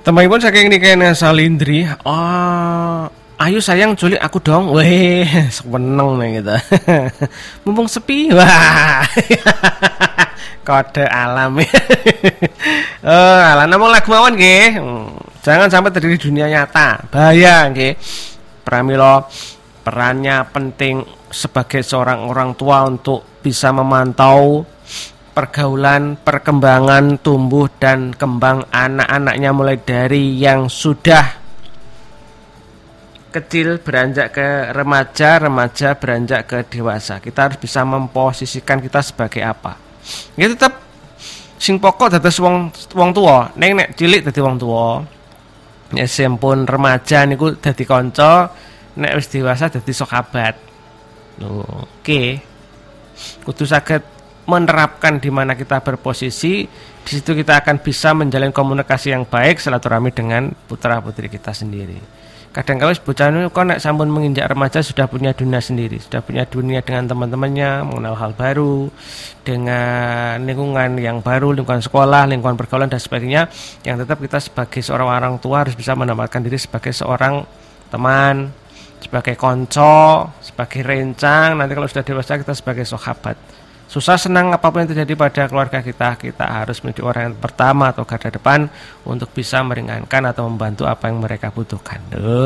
Temanipun saking nikahnya Salindri. Oh, ayo sayang culik aku dong. Weh, seneng nih gitu. Mumpung sepi. Wah. Kode alam. Oh, ala namung lagu mawon nggih. Jangan sampai terjadi di dunia nyata. Bahaya nggih. Pramila perannya penting sebagai seorang orang tua untuk bisa memantau pergaulan, perkembangan tumbuh dan kembang anak-anaknya mulai dari yang sudah kecil beranjak ke remaja, remaja beranjak ke dewasa. Kita harus bisa memposisikan kita sebagai apa. Ya tetap sing pokok dados wong tua. Nek cilik dadi wong tua. Ya sampun remaja niku dadi kanca, nek wis dewasa dadi sahabat. Oke. Kudu saged menerapkan di mana kita berposisi, di situ kita akan bisa menjalin komunikasi yang baik, silaturahmi dengan putra-putri kita sendiri. Kadang-kadang bocah itu kok nek sampun menginjak remaja sudah punya dunia sendiri, sudah punya dunia dengan teman-temannya, mengenal hal baru, dengan lingkungan yang baru, lingkungan sekolah, lingkungan pergaulan dan sebagainya. Yang tetap kita sebagai seorang orang tua harus bisa menempatkan diri sebagai seorang teman, sebagai konco, sebagai rencang. Nanti kalau sudah dewasa kita sebagai sahabat. Susah senang apapun yang terjadi pada keluarga kita, kita harus menjadi orang yang pertama atau garda depan untuk bisa meringankan atau membantu apa yang mereka butuhkan.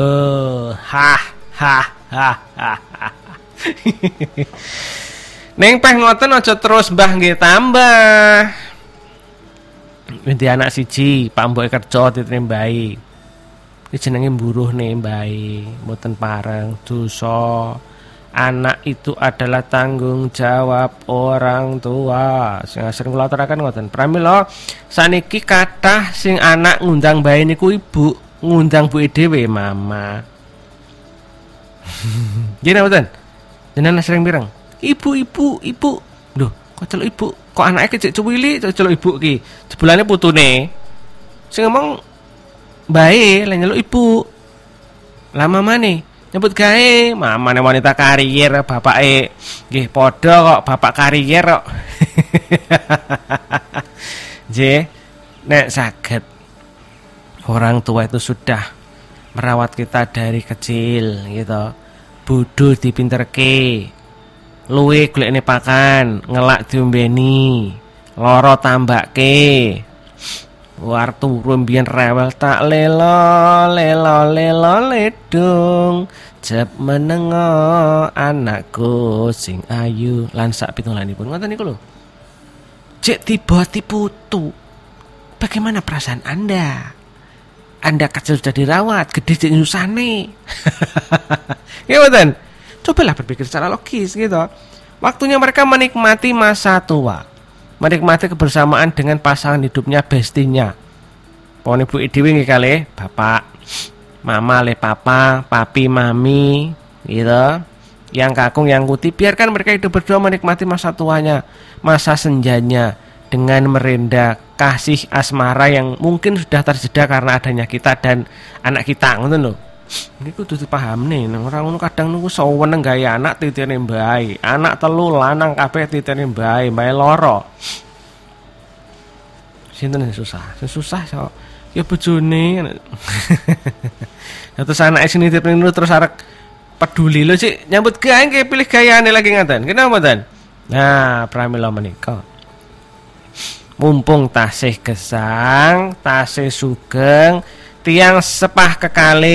Neng peh ngoten aja terus mbah nggih tambah. Winti anak siji, Pak Mbok kerja ditene mbae. Iki jenenge mburuh ne mbae, mboten pareng dosa. Anak itu adalah tanggung jawab orang tua. Sing kula aturaken ngoten. Pramila saniki kathah sing anak ngundang bae niku ibu, ngundang buke dhewe mama. Nggih mboten? Jenengan sering pireng? Ibu. Lho, kok celuk ibu? Kok anake kecik cuwili celuk ibu ki? Jebulane putune. Sing ngomong bae lan nyeluk ibu. Lah mamane nyebut gawe, mamane wanita karier, bapake nggih padha kok, bapak karier kok. Nggih, nek saged orang tua itu sudah merawat kita dari kecil gitu. Bodho dipinterke. Luwe golekne pakan, ngelak diombeni, lara tambake. War turu mbiyen rewel tak lelo ledung jeb menengo anakku sing ayu lan sak pitunganipun ngoten niku lho. Cek tiba-tiba putu. Bagaimana perasaan Anda? Anda kecil sudah dirawat, gede cek nyusane. Ya mboten. Cobalah berpikir secara logis gitu. Waktunya mereka menikmati masa tua. Menikmati kebersamaan dengan pasangan hidupnya, bestinya. Pon ibu dhewe nggih kalih bapak, mama le papa, papi mami, gitu. Yang kakung yang kuti, biarkan mereka hidup berdua menikmati masa tuanya, masa senjanya dengan merenda kasih asmara yang mungkin sudah terjeda karena adanya kita dan anak kita, ngoten lho. Ini kudu dipahami nih, orang ngono kadang niku seneng gawe anak titene mbae, anak telu lanang kabeh titene mbae loro. Sinten sing susah? Sing susah so ya bojone. Terus anake sing nitip niku terus arek peduli lho sik nyambut gawe nggih pilih gayane lagi ngaten. Kenapa mboten? Nah, pramila menika. Mumpung tasih gesang, tasih sugeng, tiang sepah kekalih